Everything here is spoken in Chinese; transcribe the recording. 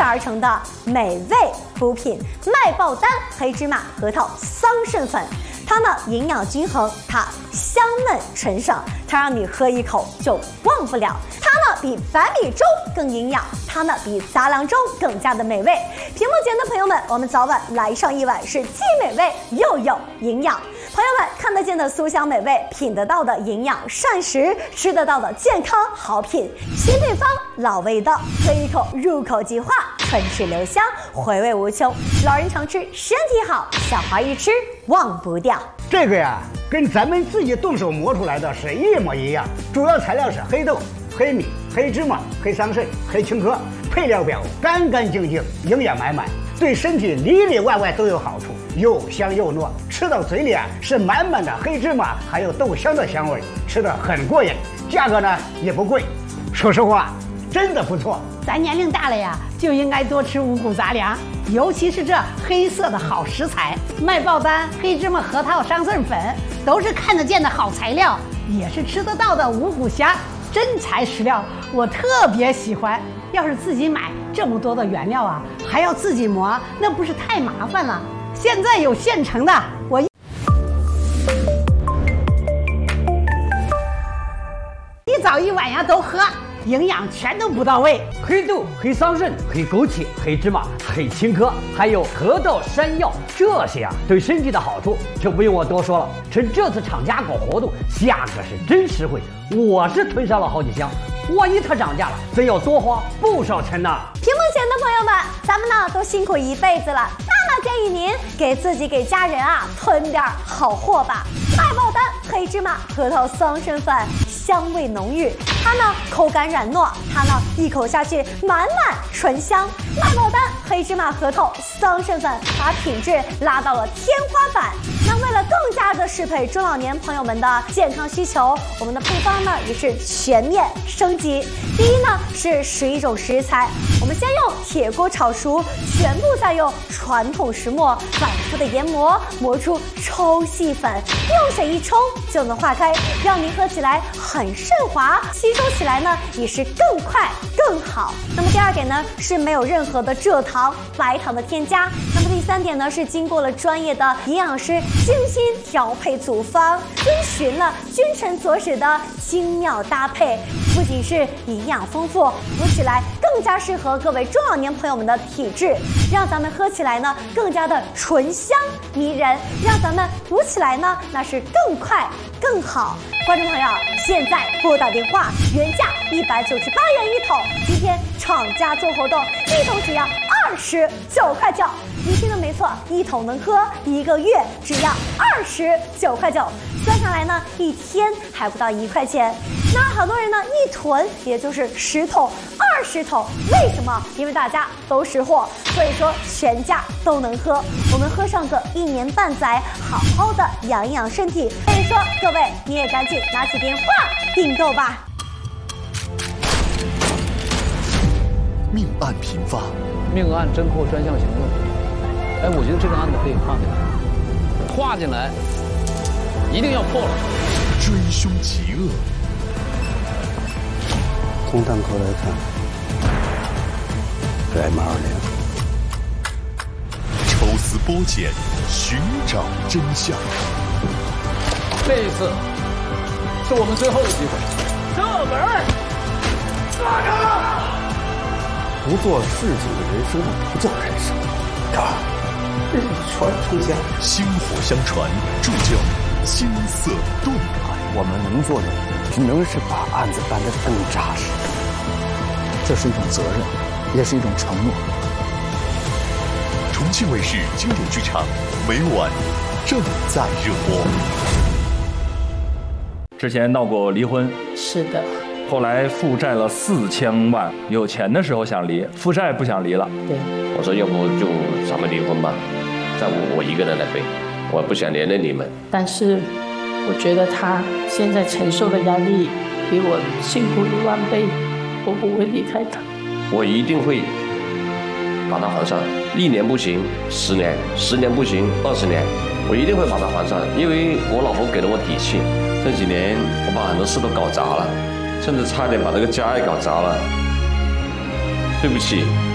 而成的美味补品麦爆丹黑芝麻核桃桑葚粉。它呢营养均衡，它香嫩纯爽，它让你喝一口就忘不了。它呢比白米粥更营养，它呢比杂粮粥更加的美味。屏幕前的朋友们，我们早晚来上一碗，是既美味又有营养。朋友们，看得见的酥香美味，品得到的营养膳食，吃得到的健康好品，新配方老味道，喝一口入口即化，唇齿留香，回味无穷。老人常吃，身体好；小孩一吃忘不掉。 这个呀，跟咱们自己动手磨出来的是一模一样，主要材料是黑豆、黑米、黑芝麻、黑桑葚、黑青稞，配料表干干净净，营养满满，对身体里里外外都有好处，又香又糯，吃到嘴里啊是满满的黑芝麻还有豆香的香味，吃得很过瘾，价格呢也不贵，说实话真的不错。 咱年龄大了呀，就应该多吃五谷杂粮，尤其是这黑色的好食材，麦爆丹、黑芝麻核桃桑葚粉都是看得见的好材料，也是吃得到的五谷虾，真材实料，我特别喜欢。要是自己买这么多的原料啊，还要自己磨，那不是太麻烦了？现在有现成的，我一早一晚呀都喝，营养全都不到位。 黑豆、黑桑葚、黑枸杞、黑芝麻、黑青稞，还有核桃、山药，这些啊对身体的好处就不用我多说了。趁这次厂家搞活动，价格是真实惠，我是囤上了好几箱。万一它涨价了，真要多花不少钱呢。 屏幕前的朋友们，咱们呢都辛苦一辈子了，那么建议您给自己给家人啊囤点好货吧。麦爆丹黑芝麻核桃桑葚粉，香味浓郁，它呢口感软糯，它呢一口下去满满醇香。麦爆丹黑芝麻核桃桑葚粉把品质拉到了天花板。那为了更加的适配中老年朋友们的健康需求，我们的配方呢也是全面升级。第一呢是11种食材，我们先用铁锅炒熟，全部再用传统石磨反复的研磨，磨出抽细粉，用水一冲就能化开，让您喝起来很顺滑，吸收起来呢也是更快更好。那么第二点呢是没有任何的蔗糖、白糖的添加。那么第三点呢是经过了专业的营养师精心调配组方，遵循了君臣佐使的精妙搭配，不仅是营养丰富，喝起来更加适合各位中老年朋友们的体质，让咱们喝起来呢更加的醇香迷人，让咱们补起来呢那是更快更好。观众朋友，现在拨打电话，原价198元一桶，今天厂家做活动，一桶只要29块9。你听的没错，一桶能喝1个月，只要29块9，算下来呢一天还不到1块钱。那好多人呢一囤也就是10桶、20桶，为什么？因为大家都识货，所以说全家都能喝。我们喝上个1年半载，好好的养一养身体。所以说各位你也赶紧拿起电话订购吧。 命案频发， 命案侦破专项行动。哎，我觉得这个案子可以划进来，划进来，一定要破了。 追凶极恶。 从弹壳来看，是 M20。 抽丝剥茧，寻找真相。 这一次是我们最后的机会。正门，打着！ 不做市井的人生不叫人生，这是传承下来。 薪火相传，铸就金色盾牌。 我们能做的，只能是把案子办得更扎实。 这是一种责任，也是一种承诺。 重庆卫视经典剧场，每晚正在热播。 之前闹过离婚， 是的。 后来负债了4000万，有钱的时候想离，负债不想离了。 对， 我说要不就咱们离婚吧，债务我一个人来背，我不想连累你们。 但是我觉得他现在承受的压力比我辛苦10000倍，我不会离开他。 我一定会把它还上，1年不行10年，10年不行20年，我一定会把它还上，因为我老婆给了我底气。这几年我把很多事都搞砸了，甚至差点把这个家也搞砸了，对不起。